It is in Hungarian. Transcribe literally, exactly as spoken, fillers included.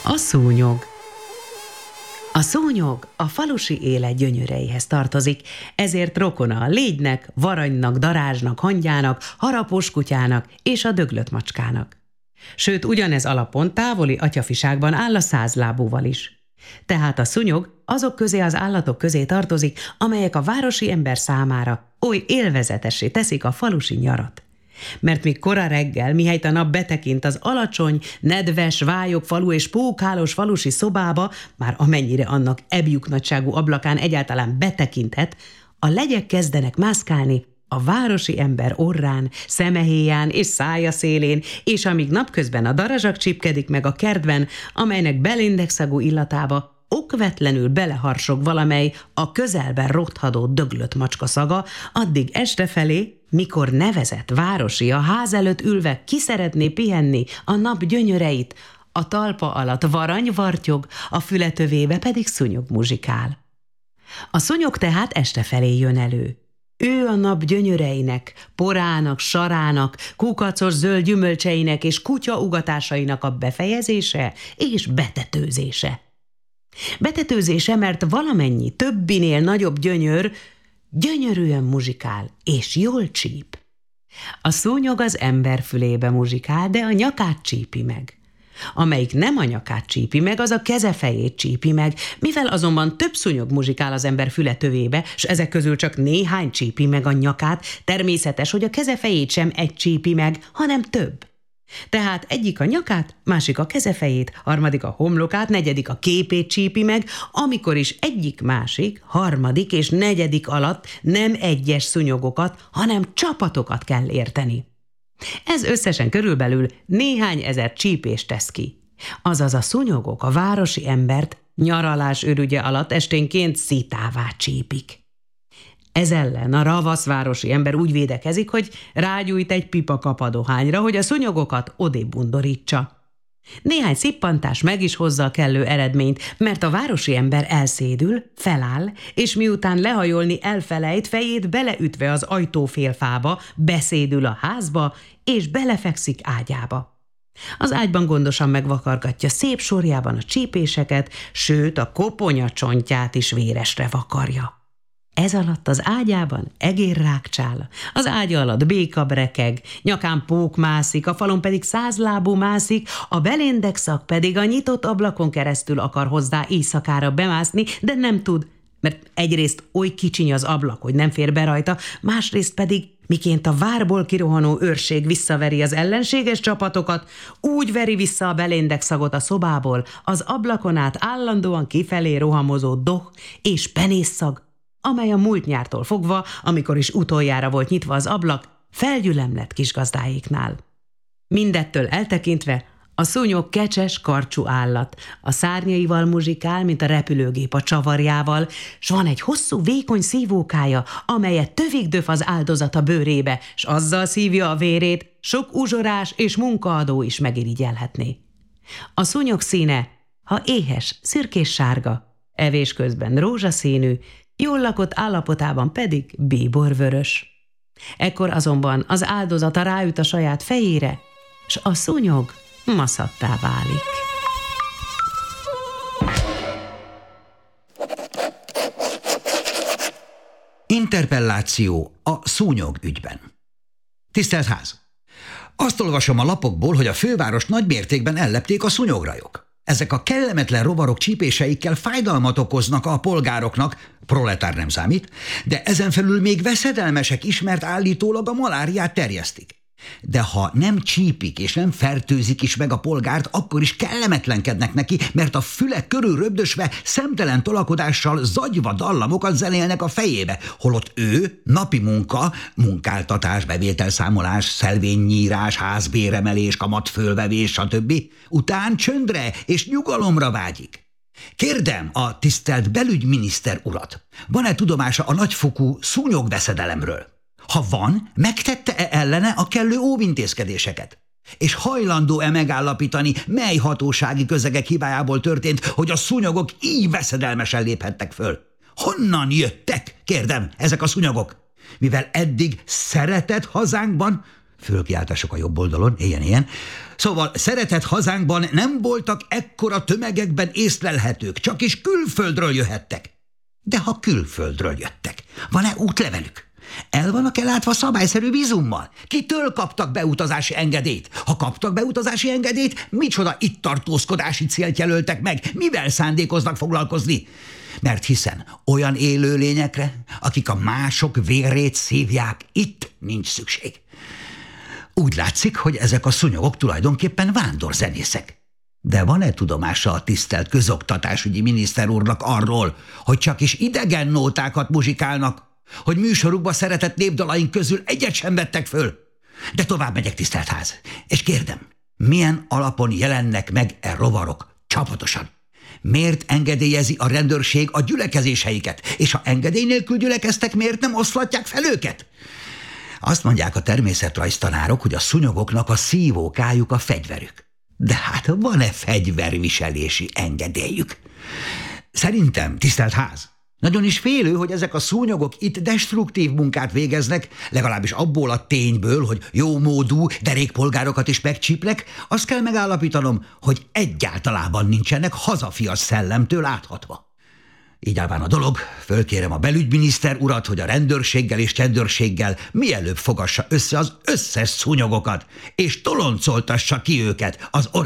A szúnyog. A szúnyog a falusi élet gyönyöreihez tartozik, ezért rokona a légynek, varanynak, darázsnak, hangyának, harapós kutyának és a döglött macskának. Sőt, ugyanez alapon távoli atyafiságban áll a százlábúval is. Tehát a szúnyog azok közé az állatok közé tartozik, amelyek a városi ember számára oly élvezetessé teszik a falusi nyarat. Mert még kora reggel, mihelyt a nap betekint az alacsony, nedves, vályog falu és pókhálós falusi szobába, már amennyire annak ebjüknagyságú ablakán egyáltalán betekinthet, a legyek kezdenek mászkálni a városi ember orrán, szemehéján és szája szélén, és amíg napközben a darazsak csípkedik meg a kertben, amelynek beléndegszagú illatába okvetlenül beleharsog valamely a közelben rothadó döglött macska szaga, addig este mikor nevezett városi a ház előtt ülve ki szeretné pihenni a nap gyönyöreit, a talpa alatt varany vartyog, a fületövébe pedig szúnyog muzsikál. A szúnyog tehát este felé jön elő. Ő a nap gyönyöreinek, porának, sarának, kukacos zöld gyümölcseinek és kutyaugatásainak a befejezése és betetőzése. Betetőzése, mert valamennyi többinél nagyobb gyönyör gyönyörűen muzsikál és jól csíp. A szúnyog az ember fülébe muzsikál, de a nyakát csípi meg. Amelyik nem a nyakát csípi meg, az a kezefejét csípi meg, mivel azonban több szúnyog muzsikál az ember fületövébe, s ezek közül csak néhány csípi meg a nyakát, természetes, hogy a kezefejét sem egy csípi meg, hanem több. Tehát egyik a nyakát, másik a kezefejét, harmadik a homlokát, negyedik a képét csípi meg, amikor is egyik, másik, harmadik és negyedik alatt nem egyes szúnyogokat, hanem csapatokat kell érteni. Ez összesen körülbelül néhány ezer csípést tesz ki. Azaz a szúnyogok a városi embert nyaralás ürügye alatt esténként szitává csípik. Ez ellen a ravasz városi ember úgy védekezik, hogy rágyújt egy pipa kapadohányra, hogy a szúnyogokat odébb undorítsa. Néhány szippantás meg is hozza a kellő eredményt, mert a városi ember elszédül, feláll, és miután lehajolni elfelejt, fejét beleütve az ajtófélfába, beszédül a házba, és belefekszik ágyába. Az ágyban gondosan megvakargatja szép sorjában a csípéseket, sőt a koponya csontját is véresre vakarja. Ez alatt az ágyában egér rákcsál, az ágya alatt béka brekeg, nyakán pók mászik, a falon pedig százlábú mászik, a beléndegszag pedig a nyitott ablakon keresztül akar hozzá éjszakára bemászni, de nem tud, mert egyrészt oly kicsiny az ablak, hogy nem fér be rajta, másrészt pedig, miként a várból kirohanó őrség visszaveri az ellenséges csapatokat, úgy veri vissza a beléndegszagot a szobából, az ablakon át állandóan kifelé rohamozó doh és penészszag, amely a múlt nyártól fogva, amikor is utoljára volt nyitva az ablak, felgyülemlett kisgazdáéknál. Mindettől eltekintve a szúnyog kecses, karcsú állat, a szárnyaival muzsikál, mint a repülőgép a csavarjával, s van egy hosszú, vékony szívókája, amelyet tövig döf az áldozata bőrébe, s azzal szívja a vérét, sok uzsorás és munkaadó is megirigyelhetné. A szúnyog színe, ha éhes, szürkés-sárga, evés közben rózsaszínű, jól lakott állapotában pedig bíborvörös. Ekkor azonban az áldozata ráüt a saját fejére, s a szúnyog maszattá válik. Interpelláció a szúnyog ügyben. Tisztelt Ház! Azt olvasom a lapokból, hogy a főváros nagymértékben ellepték a szúnyograjok. Ezek a kellemetlen rovarok csípéseikkel fájdalmat okoznak a polgároknak, proletár nem számít, de ezen felül még veszedelmesek is, mert állítólag a maláriát terjesztik. De ha nem csípik és nem fertőzik is meg a polgárt, akkor is kellemetlenkednek neki, mert a füle körül röbdösve szemtelen tolakodással zagyva dallamokat zenélnek a fejébe, holott ő napi munka, munkáltatás, bevételszámolás, szelvénynyírás, házbéremelés, kamatfölvevés, stb. Után csöndre és nyugalomra vágyik. Kérdem a tisztelt belügyminiszter urat, van-e tudomása a nagyfokú szúnyogveszedelemről? Ha van, megtette-e ellene a kellő óvintézkedéseket? És hajlandó-e megállapítani, mely hatósági közegek hibájából történt, hogy a szúnyogok így veszedelmesen léphettek föl? Honnan jöttek, kérdem, ezek a szúnyogok? Mivel eddig szeretett hazánkban Fölkiáltások a jobb oldalon, ilyen-ilyen. Szóval szeretett hazánkban nem voltak ekkora tömegekben észlelhetők, csak is külföldről jöhettek. De ha külföldről jöttek, van-e útlevelük? El vannak elátva szabályszerű vízummal? Kitől kaptak beutazási engedélyt? Ha kaptak beutazási engedélyt, micsoda itt tartózkodási célt jelöltek meg? Mivel szándékoznak foglalkozni? Mert hiszen olyan élőlényekre, akik a mások vérét szívják, itt nincs szükség. Úgy látszik, hogy ezek a szúnyogok tulajdonképpen vándorzenészek. De van-e tudomása a tisztelt közoktatásügyi miniszter úrnak arról, hogy csak is idegen nótákat muzsikálnak, hogy műsorukba szeretett népdalaink közül egyet sem vettek föl? De tovább megyek, tisztelt ház, és kérdem, milyen alapon jelennek meg e rovarok csapatosan? Miért engedélyezi a rendőrség a gyülekezéseiket, és ha engedély nélkül gyülekeztek, miért nem oszlatják fel őket? Azt mondják a természetrajztanárok, hogy a szúnyogoknak a szívókájuk a fegyverük. De hát van-e fegyverviselési engedélyük? Szerintem, tisztelt ház, nagyon is félő, hogy ezek a szúnyogok itt destruktív munkát végeznek, legalábbis abból a tényből, hogy jómódú derékpolgárokat is megcsípnek, azt kell megállapítanom, hogy egyáltalában nincsenek hazafias szellemtől áthatva. Így állván a dolog, fölkérem a belügyminiszter urat, hogy a rendőrséggel és csendőrséggel mielőbb fogassa össze az összes szúnyogokat, és toloncoltassa ki őket az